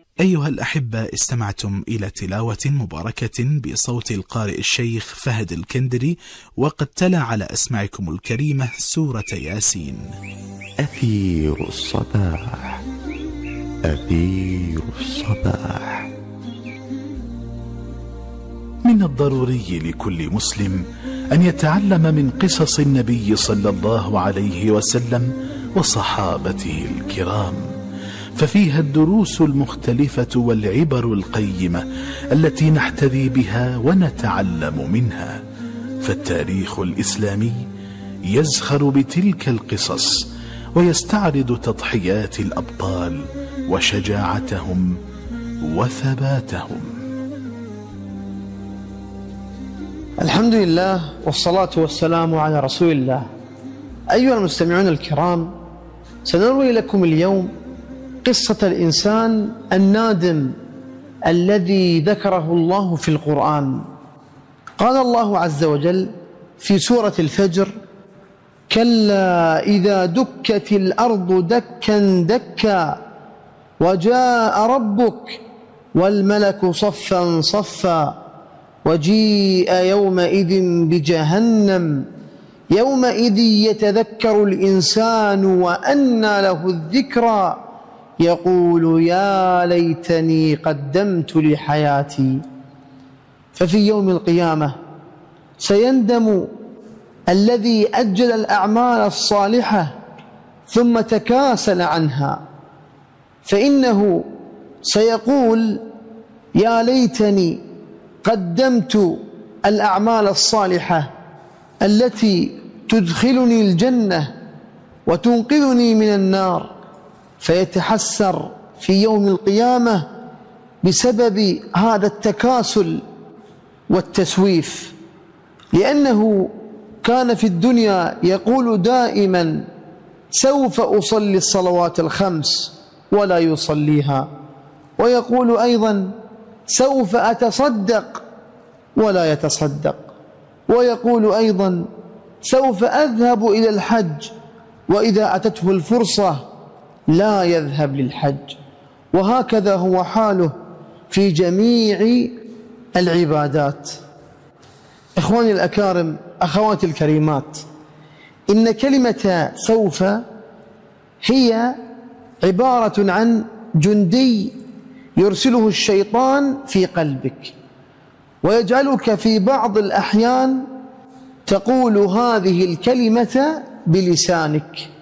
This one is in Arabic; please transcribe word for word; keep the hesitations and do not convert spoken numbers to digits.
أيها الأحبة، استمعتم إلى تلاوة مباركة بصوت القارئ الشيخ فهد الكندري، وقد تلا على أسماعكم الكريمة سورة ياسين. أثير الصباح، أثير الصباح. من الضروري لكل مسلم أن يتعلم من قصص النبي صلى الله عليه وسلم وصحابته الكرام، ففيها الدروس المختلفة والعبر القيمة التي نحتذي بها ونتعلم منها. فالتاريخ الإسلامي يزخر بتلك القصص ويستعرض تضحيات الأبطال وشجاعتهم وثباتهم. الحمد لله والصلاة والسلام على رسول الله. أيها المستمعون الكرام، سنروي لكم اليوم قصة الإنسان النادم الذي ذكره الله في القرآن. قال الله عز وجل في سورة الفجر: كلا إذا دكت الأرض دكا دكا وجاء ربك والملك صفا صفا وجيء يومئذ بجهنم يومئذ يتذكر الإنسان وأنى له الذكرى يقول يا ليتني قدمت لحياتي. ففي يوم القيامة سيندم الذي أجل الأعمال الصالحة ثم تكاسل عنها، فإنه سيقول يا ليتني قدمت الأعمال الصالحة التي تدخلني الجنة وتنقذني من النار، فيتحسر في يوم القيامة بسبب هذا التكاسل والتسويف، لأنه كان في الدنيا يقول دائما سوف أصلي الصلوات الخمس ولا يصليها، ويقول أيضا سوف أتصدق ولا يتصدق، ويقول أيضا سوف أذهب إلى الحج وإذا أتته الفرصة لا يذهب للحج. وهكذا هو حاله في جميع العبادات. إخواني الأكارم، أخواتي الكريمات، إن كلمة سوف هي عبارة عن جندي يرسله الشيطان في قلبك ويجعلك في بعض الأحيان تقول هذه الكلمة بلسانك،